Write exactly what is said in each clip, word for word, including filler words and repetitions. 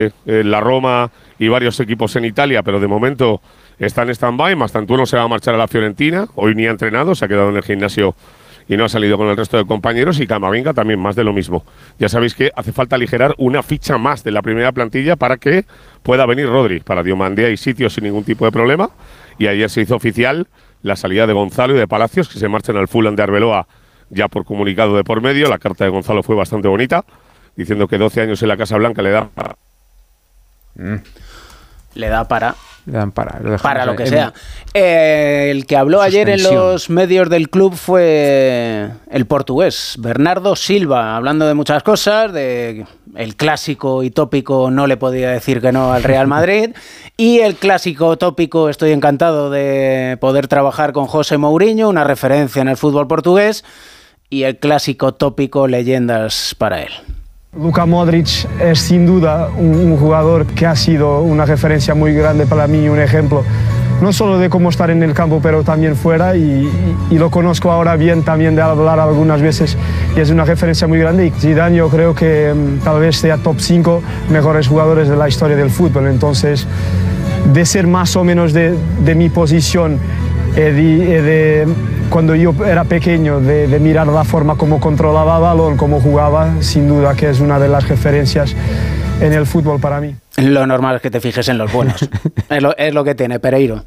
eh, la Roma y varios equipos en Italia, pero de momento está en stand-by. Mastantuono se va a marchar a la Fiorentina, hoy ni ha entrenado, se ha quedado en el gimnasio y no ha salido con el resto de compañeros, y Camavinga también más de lo mismo. Ya sabéis que hace falta aligerar una ficha más de la primera plantilla para que pueda venir Rodri. Para Diomandé hay sitios sin ningún tipo de problema, y ayer se hizo oficial la salida de Gonzalo y de Palacios, que se marchan al Fulham de Arbeloa ya por comunicado de por medio. La carta de Gonzalo fue bastante bonita, diciendo que doce años en la Casa Blanca le da para... Mm. Le da para... Le dan para, lo para lo que en, sea. Eh, el que habló suspensión. ayer en los medios del club fue el portugués, Bernardo Silva, hablando de muchas cosas, de el clásico y tópico no le podía decir que no al Real Madrid, y el clásico tópico estoy encantado de poder trabajar con José Mourinho, una referencia en el fútbol portugués, y el clásico tópico leyendas para él. Luka Modric es sin duda un, un jugador que ha sido una referencia muy grande para mí, un ejemplo no solo de cómo estar en el campo, pero también fuera, y, y, y lo conozco ahora bien también de hablar algunas veces, y es una referencia muy grande. Y Zidane, yo creo que um, tal vez sea top cinco mejores jugadores de la historia del fútbol. Entonces, de ser más o menos de, de mi posición, eh, de, eh, de cuando yo era pequeño, de, de mirar la forma como controlaba el balón, cómo jugaba, sin duda que es una de las referencias en el fútbol para mí. Lo normal es que te fijes en los buenos. es, lo, es lo que tiene Pereiro.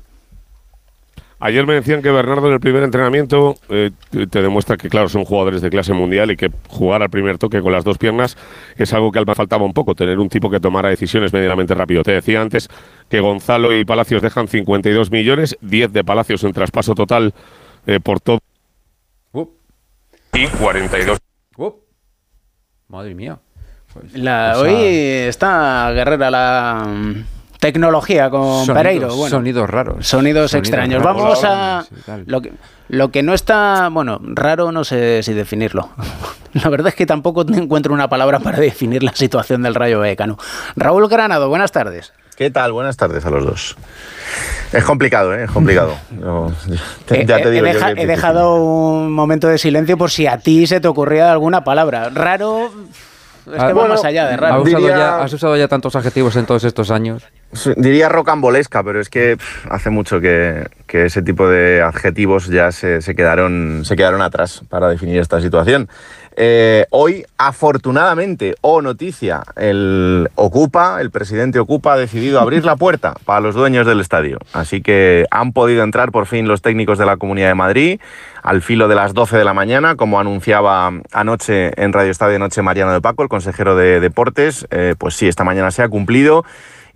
Ayer me decían que Bernardo en el primer entrenamiento eh, te demuestra que, claro, son jugadores de clase mundial, y que jugar al primer toque con las dos piernas es algo que al más faltaba un poco, tener un tipo que tomara decisiones medianamente rápido. Te decía antes que Gonzalo y Palacios dejan cincuenta y dos millones, diez de Palacios en traspaso total eh, por todo, uh. y cuarenta y dos. Uh. Madre mía. Pues, la, esa... Hoy está guerrera la tecnología con sonidos, Pereiro. Bueno, sonidos raros. Sonidos, sonidos extraños. Raros. Vamos a... Lo que, lo que no está... Bueno, raro no sé si definirlo. La verdad es que tampoco encuentro una palabra para definir la situación del Rayo Vallecano. Raúl Granado, buenas tardes. ¿Qué tal? Buenas tardes a los dos. Es complicado, ¿eh? Es complicado. No, te, ya te digo he, deja, yo que he dejado un momento de silencio por si a ti se te ocurría alguna palabra. Raro... Es que ah, va más allá de raro. ¿Has usado, Diría... ya, ¿Has usado ya tantos adjetivos en todos estos años? Diría rocambolesca, pero es que pff, hace mucho que, que ese tipo de adjetivos ya se, se, quedaron, se quedaron atrás para definir esta situación. Eh, hoy, afortunadamente, o oh noticia, el Ocupa, el presidente Ocupa ha decidido abrir la puerta para los dueños del estadio. Así que han podido entrar por fin los técnicos de la Comunidad de Madrid al filo de las doce de la mañana, como anunciaba anoche en Radio Estadio Noche Mariano de Paco, el consejero de Deportes. Eh, pues sí, esta mañana se ha cumplido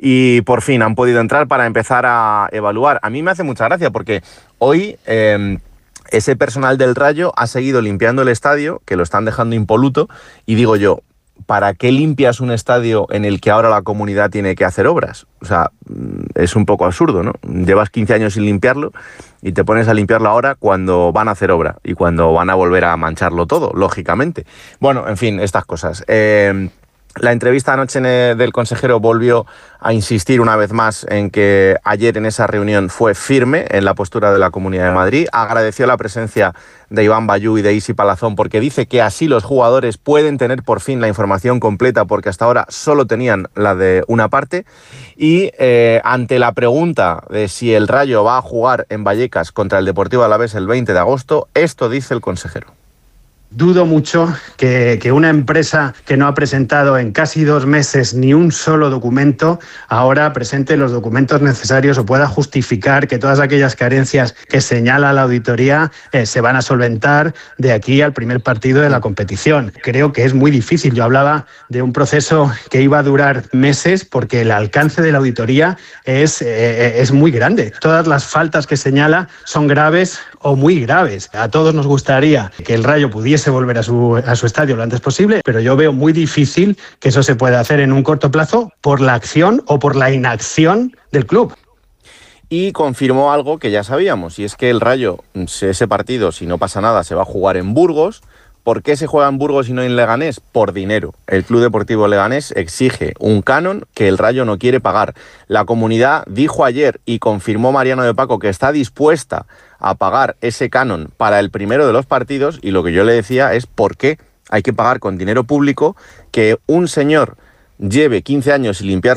y por fin han podido entrar para empezar a evaluar. A mí me hace mucha gracia porque hoy... Eh, ese personal del Rayo ha seguido limpiando el estadio, que lo están dejando impoluto, y digo yo, ¿para qué limpias un estadio en el que ahora la comunidad tiene que hacer obras? O sea, es un poco absurdo, ¿no? Llevas quince años sin limpiarlo y te pones a limpiarlo ahora cuando van a hacer obra y cuando van a volver a mancharlo todo, lógicamente. Bueno, en fin, estas cosas. Eh... La entrevista anoche del consejero volvió a insistir una vez más en que ayer en esa reunión fue firme en la postura de la Comunidad de Madrid. Agradeció la presencia de Iván Bayú y de Isi Palazón porque dice que así los jugadores pueden tener por fin la información completa, porque hasta ahora solo tenían la de una parte. Y eh, ante la pregunta de si el Rayo va a jugar en Vallecas contra el Deportivo Alavés el veinte de agosto, esto dice el consejero. Dudo mucho que, que una empresa que no ha presentado en casi dos meses ni un solo documento ahora presente los documentos necesarios o pueda justificar que todas aquellas carencias que señala la auditoría eh, se van a solventar de aquí al primer partido de la competición. Creo que es muy difícil. Yo hablaba de un proceso que iba a durar meses porque el alcance de la auditoría es, eh, es muy grande. Todas las faltas que señala son graves o muy graves. A todos nos gustaría que el Rayo pudiese volver a su, a su estadio lo antes posible, pero yo veo muy difícil que eso se pueda hacer en un corto plazo por la acción o por la inacción del club. Y confirmó algo que ya sabíamos, y es que el Rayo, ese partido, si no pasa nada, se va a jugar en Burgos. ¿Por qué se juega en Burgos y no en Leganés? Por dinero. El Club Deportivo Leganés exige un canon que el Rayo no quiere pagar. La comunidad dijo ayer y confirmó Mariano de Paco que está dispuesta a pagar ese canon para el primero de los partidos, y lo que yo le decía es por qué hay que pagar con dinero público que un señor lleve quince años sin limpiar